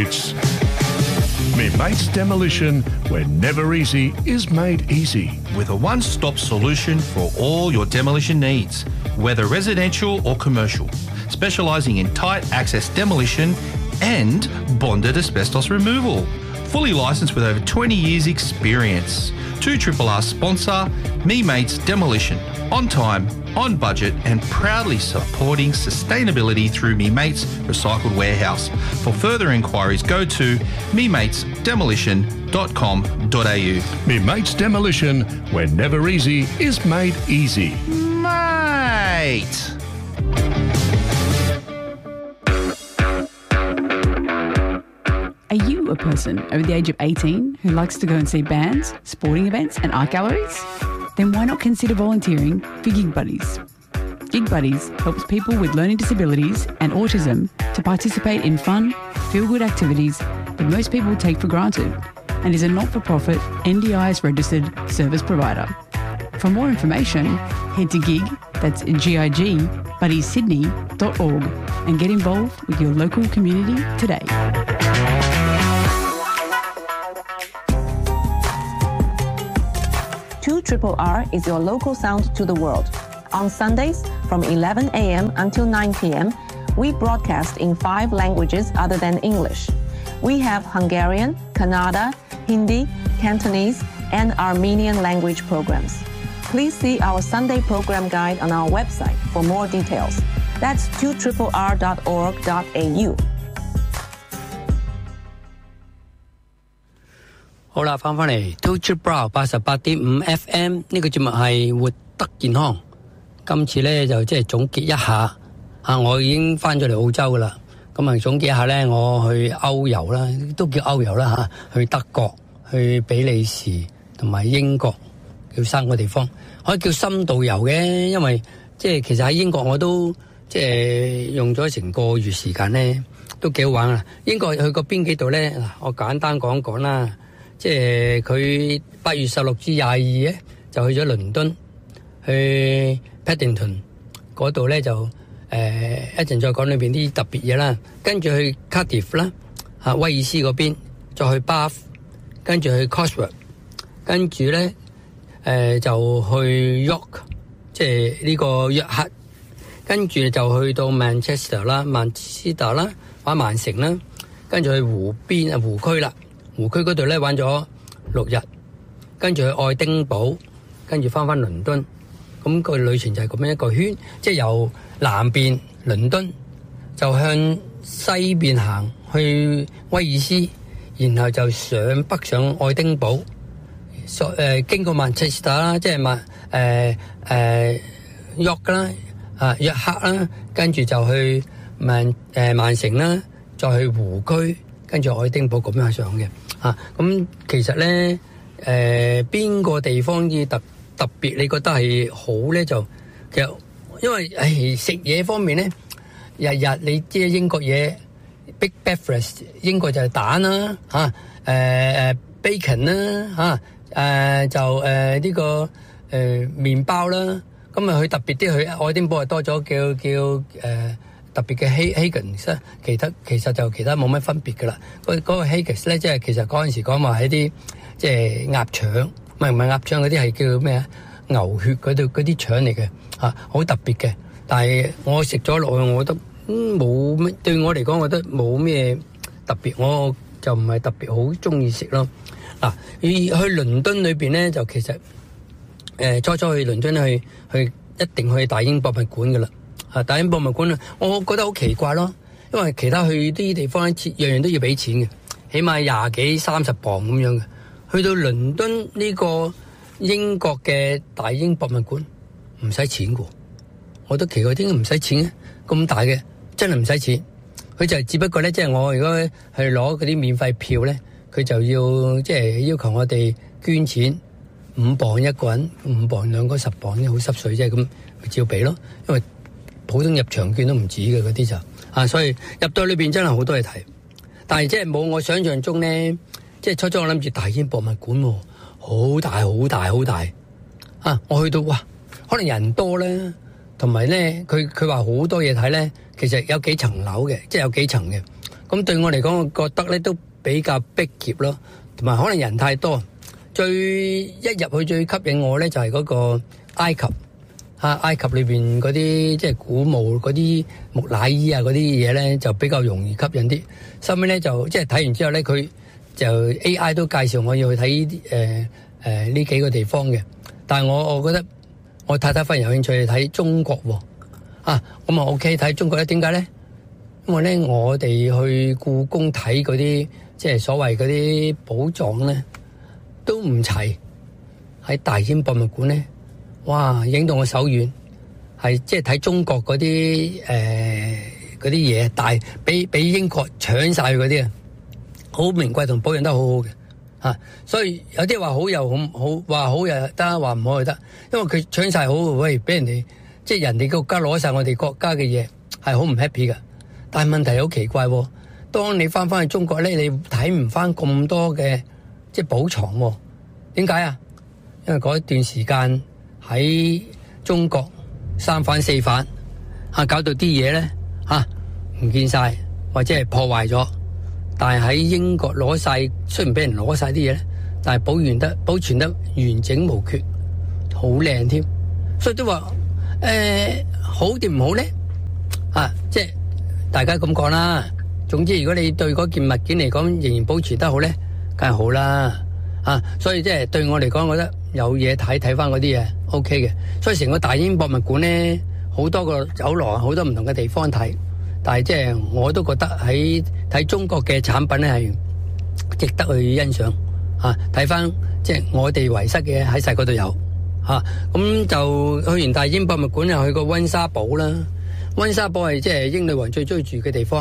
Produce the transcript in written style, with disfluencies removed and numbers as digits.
Me Mates Demolition, where never easy is made easy. With a one-stop solution for all your demolition needs, whether residential or commercial, specialising in tight access demolition and bonded asbestos removal. Fully licensed with over 20 years experience. 2RRR sponsor, Me Mates Demolition. On time, on budget and proudly supporting sustainability through Me Mates Recycled Warehouse. For further inquiries, go to mematesdemolition.com.au. Me Mates Demolition, where never easy is made easy. Mate! Are you a person over the age of 18 who likes to go and see bands, sporting events and art galleries? Then why not consider volunteering for Gig Buddies? Gig Buddies helps people with learning disabilities and autism to participate in fun, feel-good activities that most people take for granted and is a not-for-profit NDIS registered service provider. For more information, head to gig, that's G-I-G, buddiesydney.org and get involved with your local community today. 2RRR is your local sound to the world. On Sundays from 11 a.m. until 9 p.m., we broadcast in 5 languages other than English. We have Hungarian, Kannada, Hindi, Cantonese, and Armenian language programs. Please see our Sunday program guide on our website for more details. That's 2RRR.org.au. 好啦，翻嚟 2RRR 88.5 FM 呢個節目係活得健康。今次咧就即係總結一下我已經翻咗嚟澳洲噶啦。咁啊總結一下咧，我去歐遊啦，都叫歐遊啦去德國、去比利時同埋英國，叫3個地方，可以叫深度遊嘅，因為即係其實喺英國我都即係用咗成個月時間咧，都幾好玩啊！英國去過邊幾度咧？嗱，我簡單講講啦。即係佢8月16至22咧，就去咗倫敦，去 Paddington 嗰度咧就一陣再講裏邊啲特別嘢啦。跟住去 Cardiff 啦，威爾斯嗰邊，再去 Bath， 跟住去 Cosworth， 跟住咧就去 York， 即係呢個約克，跟住就去到 Manchester 啦、曼徹啦、曼城啦，跟住去湖區啦。湖區嗰度咧玩咗6日，跟住去愛丁堡，跟住翻倫敦，咁個旅程就係咁樣一個圈，即係由南邊倫敦就向西邊行去威爾斯，然後就上北上愛丁堡，經過曼徹斯特啦，即係York 啦、約克啦，跟住就去曼城啦，再去湖區，跟住愛丁堡咁樣上嘅。咁其實咧，邊個地方特別你覺得係好咧？就其實因為食嘢方面咧，日你知英國嘢 Big Breakfast， 英國就係蛋啦，bacon 啦，就呢個麵包啦。咁啊，佢特別啲，佢愛丁堡係多咗叫特別嘅 haggis， 其實就其他冇乜分別噶啦。嗰個 haggis 咧，即係其實嗰陣時講話係啲即係鴨腸，唔係鴨腸嗰啲係叫咩啊？牛血嗰啲腸嚟嘅好特別嘅。但係我食咗落去，我覺得冇咩，對我嚟講，我覺得冇咩特別，我就唔係特別好中意食咯。嗱，去倫敦裏邊咧，就其實初去倫敦去一定去大英博物館噶啦。大英博物館我覺得好奇怪咯，因為其他去啲地方咧，樣樣都要俾錢嘅，起碼20幾30磅咁樣嘅。去到倫敦呢個英國嘅大英博物館唔使錢嘅，我都奇怪點解唔使錢嘅，咁大嘅真係唔使錢。佢就只不過咧，即係我如果去攞嗰啲免費票咧，佢就要即係要求我哋捐錢5磅一個人，5磅兩個10磅，好濕碎啫，咁咪照俾咯，因為普通入場券都唔止嘅嗰啲就所以入到裏邊真係好多嘢睇，但係即係冇我想象中咧，即係初初我諗住大英博物館好大我去到哇，可能人多咧，同埋咧佢話好多嘢睇咧，其實有幾層樓嘅，即係有幾層嘅， 咁對我嚟講，我覺得咧都比較逼仄咯，同埋可能人太多。一入去最吸引我咧就係嗰個埃及。埃及裏邊嗰啲即係古墓嗰啲木乃伊啊嗰啲嘢咧就比較容易吸引啲。收尾咧就即係睇完之後咧，佢就 AI 都介紹我要去睇呢幾個地方嘅。但係我覺得我太太反而有興趣去睇中國喎。咁啊 OK 睇中國咧，點解咧？因為咧我哋去故宮睇嗰啲即係所謂嗰啲寶藏咧都唔齊，喺大英博物館咧。哇！影到我手軟，係即係睇中國嗰啲嗰啲嘢，但係俾英國搶晒嗰啲啊，好名貴同保養得好好嘅，所以有啲話好又好，話好又得，話唔好又得，因為佢搶晒好，喂，俾人哋即係人哋國家攞晒我哋國家嘅嘢，係好唔 happy 噶。但係問題好奇怪，當你翻去中國咧，你睇唔翻咁多嘅即係寶藏，點解啊？因為嗰一段時間。喺中國三反四反搞到啲嘢咧唔見晒或者係破壞咗，但係喺英國攞晒，雖然俾人攞晒啲嘢咧，但係保存得完整無缺，好靚添。所以都話好定唔好咧即係大家咁講啦。總之如果你對嗰件物件嚟講仍然保持得好咧，梗係好啦所以即係對我嚟講，我覺得有嘢睇翻嗰啲嘢 OK 嘅。所以成個大英博物館咧，好多個走廊，好多唔同嘅地方睇。但係即係我都覺得喺睇中國嘅產品咧係值得去欣賞睇翻即係我哋遺失嘅喺晒嗰度有咁就去完大英博物館又去過溫莎堡啦。溫莎堡係即係英女王最中意住嘅地方。